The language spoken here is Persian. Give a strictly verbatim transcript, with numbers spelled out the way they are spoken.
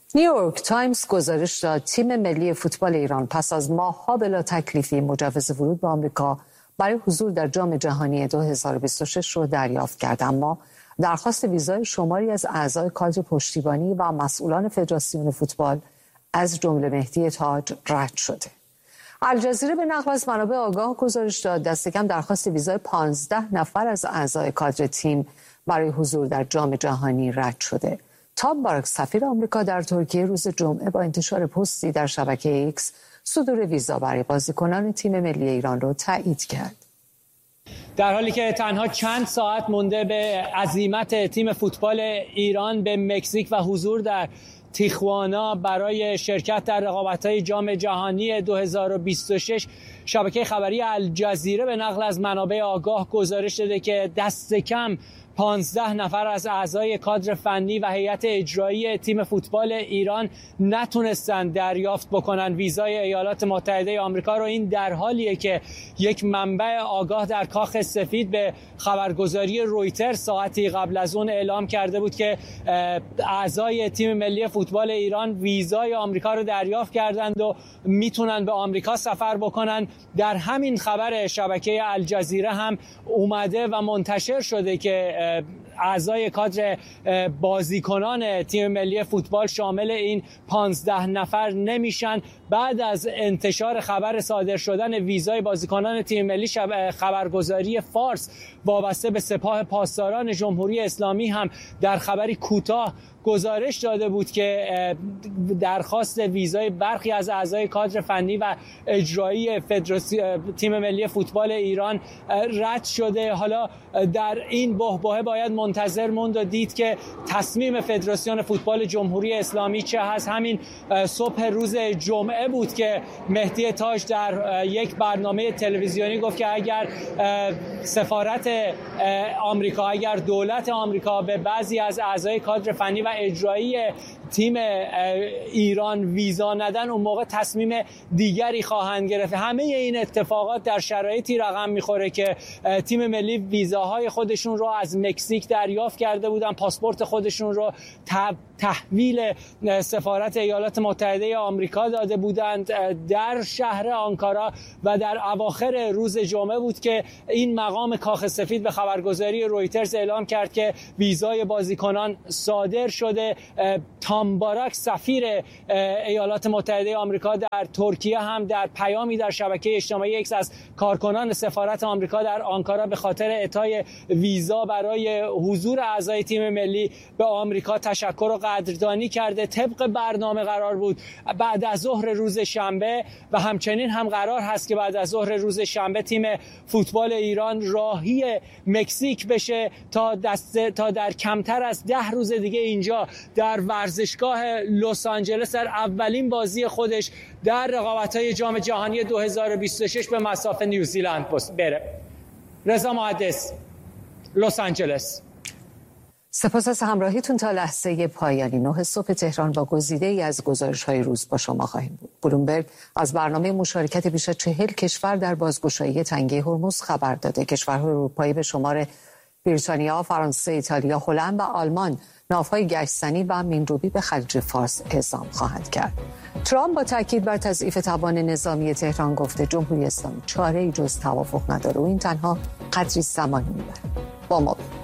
نیویورک تایمز گزارش داد تیم ملی فوتبال ایران پس از ماه‌ها بلا تکلیفی مجوز ورود به آمریکا برای حضور در جام جهانی دو هزار و بیست و شش رو دریافت کرد، اما درخواست ویزای شماری از اعضای کادر پشتیبانی و مسئولان فدراسیون فوتبال از جمله مهدی تاج رد شده. الجزیره به نقل از منابع آگاه گزارش داد دست کم درخواست ویزای پانزده نفر از اعضای کادر تیم برای حضور در جام جهانی رد شده. تام بارک سفیر آمریکا در ترکیه روز جمعه با انتشار پستی در شبکه ایکس صدور ویزا برای بازیکنان تیم ملی ایران را تایید کرد. در حالی که تنها چند ساعت مونده به عزیمت تیم فوتبال ایران به مکزیک و حضور در تیخوانا برای شرکت در رقابت‌های جام جهانی دو هزار و بیست و شش، شبکه خبری الجزیره به نقل از منابع آگاه گزارش داده که دست کم پانزده نفر از اعضای کادر فنی و هیئت اجرایی تیم فوتبال ایران نتونستند دریافت بکنن ویزای ایالات متحده آمریکا رو. این در حالیه که یک منبع آگاه در کاخ سفید به خبرگزاری رویتر ساعتی قبل از اون اعلام کرده بود که اعضای تیم ملی فوتبال ایران ویزای آمریکا رو دریافت کردند و میتونن به آمریکا سفر بکنن. در همین خبر شبکه الجزیره هم اومده و منتشر شده که اعضای کادر بازیکنان تیم ملی فوتبال شامل این پانزده نفر نمیشن. بعد از انتشار خبر صادر شدن ویزای بازیکنان تیم ملی، خبرگزاری فارس وابسته به سپاه پاسداران جمهوری اسلامی هم در خبری کوتاه گزارش داده بود که درخواست ویزای برخی از اعضای کادر فنی و اجرایی فدراسیون تیم ملی فوتبال ایران رد شده. حالا در این بحبوحه باید منتظر موند و دید که تصمیم فدراسیون فوتبال جمهوری اسلامی چه هست. همین صبح روز جمعه بود که مهدی تاج در یک برنامه تلویزیونی گفت که اگر سفارت آمریکا، اگر دولت آمریکا به بعضی از اعضای کادر فنی و اجرایی تیم ایران ویزا ندن، اون موقع تصمیم دیگری خواهند گرفت. همه این اتفاقات در شرایطی رقم میخوره که تیم ملی ویزاهای خودشون رو از مکزیک دریافت کرده بودن، پاسپورت خودشون رو تحویل سفارت ایالات متحده آمریکا داده بودند در شهر آنکارا و در اواخر روز جمعه بود که این مقام کاخ سفید به خبرگزاری رویترز اعلام کرد که ویزای بازیکنان صادر شده. تام بارک سفیر ایالات متحده آمریکا در ترکیه هم در پیامی در شبکه اجتماعی ایکس از کارکنان سفارت آمریکا در آنکارا به خاطر اعطای ویزا برای حضور اعضای تیم ملی به آمریکا تشکر و قدردانی کرده. طبق برنامه قرار بود بعد از ظهر روز شنبه و همچنین هم قرار هست که بعد از ظهر روز شنبه تیم فوتبال ایران راهی مکزیک بشه تا دست تا در کمتر از ده روز دیگه اینجا در ورزشگاه لس آنجلس در اولین بازی خودش در رقابت‌های جام جهانی دو هزار و بیست و شش به مصاف نیوزیلند بره. رضا محدث، لس آنجلس. سپاس از همراهیتون. تا لحظه پایانی نه صبح تهران با گزیده‌ای از گزارش‌های روز با شما خواهیم بود. بلومبرگ از برنامه مشارکت بیش از چهل کشور در بازگشایی تنگه هرمز خبر داده. کشورهای اروپایی به شمار بریتانیا، فرانسه، ایتالیا، هلند و آلمان ناوهای گشتنی و مین‌روبی به خلیج فارس اعزام خواهند کرد. ترامپ با تاکید بر تضعیف توان نظامی تهران گفته جمهوری اسلامی چاره‌ای جز توافق نداره و این تنها قدری زمانی میبره. با ما